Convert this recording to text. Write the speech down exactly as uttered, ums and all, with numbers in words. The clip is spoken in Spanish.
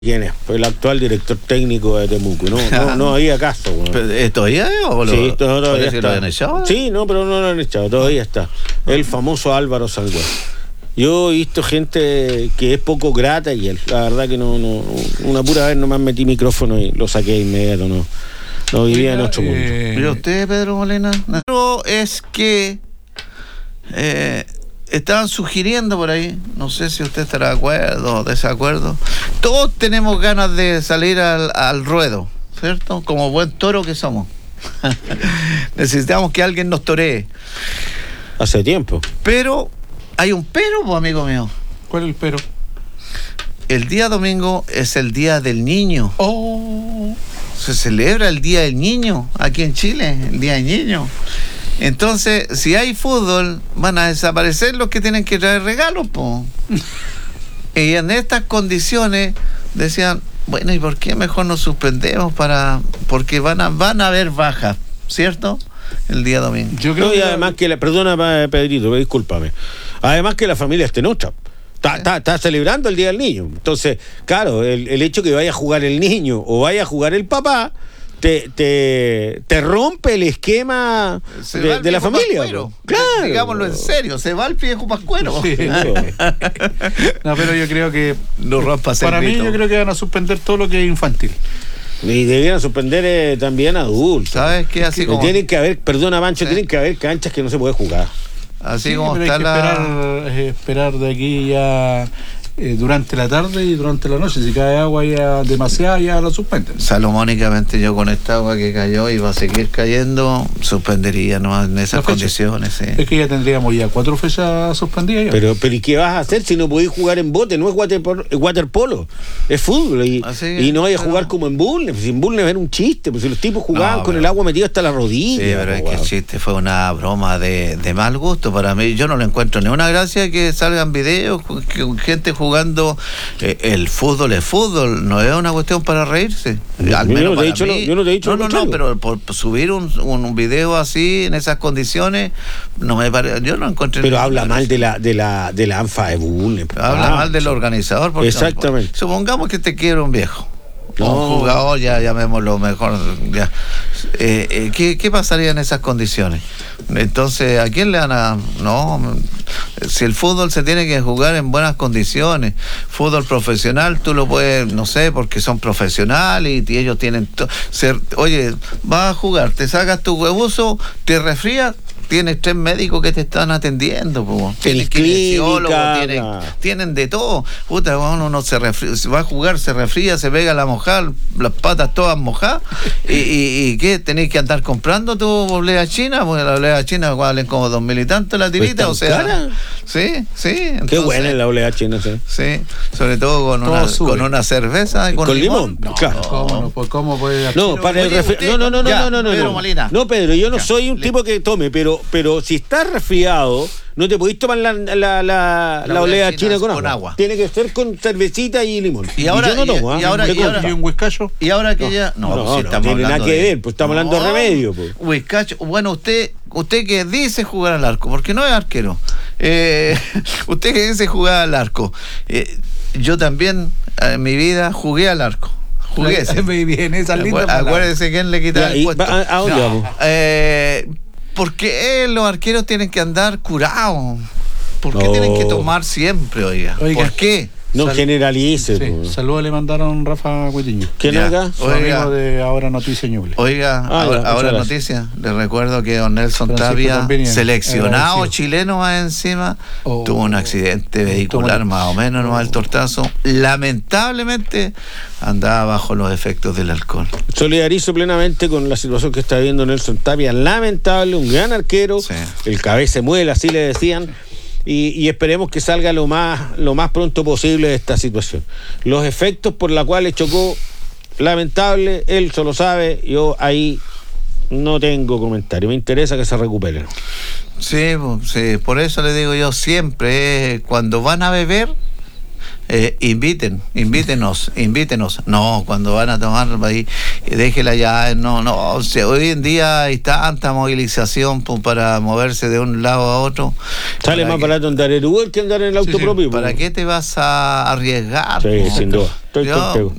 ¿Quién es? Fue el actual director técnico de Temuco. No, no, no había caso. Bueno. ¿Pero todavía o lo, sí, todo, todavía si está. lo habían echado? Sí, no, pero no lo han echado, todavía está. El famoso Álvaro Sangüesa. Yo he visto gente que es poco grata y él, la verdad que no, no, una pura vez nomás metí micrófono y lo saqué de inmediato, no, no vivía en otro mundo. Eh, ¿Y usted, Pedro Molina? No, es que eh, estaban sugiriendo por ahí, no sé si usted estará de acuerdo o desacuerdo, todos tenemos ganas de salir al, al ruedo, ¿cierto? Como buen toro que somos. Necesitamos que alguien nos toree. Hace tiempo. Pero hay un pero, pues, amigo mío. ¿Cuál es el pero? El día domingo es el día del niño. Oh. Se celebra el día del niño aquí en Chile, el día del niño. Entonces, si hay fútbol, van a desaparecer los que tienen que traer regalos, po. Y en estas condiciones decían, bueno, ¿y por qué mejor nos suspendemos para...? Porque van a, van a haber bajas, ¿cierto? El día domingo. Yo creo no, y que además la... que la... Perdona, Pedrito, discúlpame. Además que la familia esté nuestra. Está, está, está celebrando el Día del Niño. Entonces, claro, el, el hecho que vaya a jugar el niño o vaya a jugar el papá te, te, te rompe el esquema de, de la familia. Claro. Digámoslo en serio, se va el viejo pascuero. Sí, no. No, pero yo creo que no rompa para mí yo creo que van a suspender todo lo que es infantil. Y debieran suspender eh, también adultos. ¿Sabes qué? Así como... Tienen que haber, perdona Mancho, sí. tienen que haber canchas que no se puede jugar. Así sí, como pero está hay que la... esperar, eh, esperar de aquí ya eh, durante la tarde y durante la noche. Si cae agua ya demasiada, ya la suspenden. Salomónicamente yo con esta agua que cayó y va a seguir cayendo, suspendería ¿no? en esas condiciones. Sí. Es que ya tendríamos ya cuatro fechas suspendidas. Ya. Pero, pero ¿y qué vas a hacer si no podéis jugar en bote? No es waterpolo, waterpolo es fútbol. Y, y no vaya a jugar como en Bulnes. Pues en Bulnes era un chiste. Pues si los tipos jugaban no, con pero, el agua metida hasta la rodilla. Sí, pero es que el chiste fue una broma de, de mal gusto para mí. Yo no le encuentro ni una gracia que salgan videos, que gente jugando. Eh, el fútbol es fútbol, no es una cuestión para reírse. Al menos yo, no para dicho, mí, yo no te he dicho no, no, no, pero por subir un, un, un video así en esas condiciones, no me parece, yo no encontré. Pero habla mal de la de la de la ANFA de Bulnes. Habla ah, mal del organizador. Porque exactamente. No, supongamos que te quiere un viejo. No. Un jugador, ya llamémoslo mejor. Ya. Eh, eh, ¿qué, ¿Qué pasaría en esas condiciones? Entonces, ¿a quién le van a...? No, si el fútbol se tiene que jugar en buenas condiciones, fútbol profesional, tú lo puedes, no sé, porque son profesionales y, y ellos tienen... To- ser, oye, vas a jugar, te sacas tu huevuzo, te resfrías, tienes tres médicos que te están atendiendo, po. Tienes kinesiólogos, tienen, tienen de todo. Puta, uno no se refría, va a jugar, se refría, se pega la mojada, las patas todas mojadas. y, y, ¿Y qué? ¿Tenés que andar comprando tu oblea china? Porque la oblea china valen como dos mil y tanto la tirita, o sea. ¿Cara? Sí, sí. Entonces, qué buena es la oblea china, sí. Sí, sobre todo con, todo una, con una cerveza y con, con limón. limón. No, claro. ¿Cómo, no, pues, ¿cómo puede no, para el refri- no, no, no, ya, no, no, no, Pedro no. Molina. No, Pedro, yo no ya, soy un le... tipo que tome, pero pero si estás resfriado, no te podéis tomar la, la, la, la, la olea china, china con, con agua. agua. Tiene que ser con cervecita y limón. Y ahora, y yo no tomo, y, y ahora, y ahora, ¿y un whiskacho? Y ahora que no, ya... No, no, pues, no, no tiene nada que de, ver, pues estamos no, hablando de remedio. Pues. Whiskacho, bueno, usted usted que dice jugar al arco, porque no es arquero. Eh, usted que dice jugar al arco. Eh, yo también, en mi vida, jugué al arco. Jugué ese. Muy bien, esa linda palabra. Acuérdese quién le quitaba el puesto. ¿A, a dónde no. vamos? Eh... Porque eh, los arqueros tienen que andar curados. ¿Por qué no. tienen que tomar siempre, oiga? oiga. ¿Por qué? No Sal- generalice. Sí. Saludos le mandaron Rafa Cuitiño. ¿Quién es acá? Su amigo de Ahora Noticia Ñuble. Oiga, ah, ahora, ahora Noticia. Les recuerdo que don Nelson Francisco Tapia, Tambini, seleccionado chileno más encima, oh, tuvo un accidente vehicular, más o menos, no al tortazo. Lamentablemente andaba bajo los efectos del alcohol. Solidarizo plenamente con la situación que está viviendo Nelson Tapia. Lamentable, un gran arquero. Sí. El cabeza muela, así le decían. Y, y esperemos que salga lo más lo más pronto posible de esta situación. Los efectos por los cuales chocó, lamentable, él solo sabe, yo ahí no tengo comentario, me interesa que se recuperen. Sí, sí, por eso le digo yo siempre, eh, cuando van a beber, eh, inviten, invítenos, invítenos. No, cuando van a tomar ahí, déjela ya, no, no. O sea, hoy en día hay tanta movilización pues, para moverse de un lado a otro. Sale más que, barato andar en Uber que andar en el auto sí, sí. propio. ¿Para pues. qué te vas a arriesgar? Sí, pues? sin duda. Estoy Ya, contigo.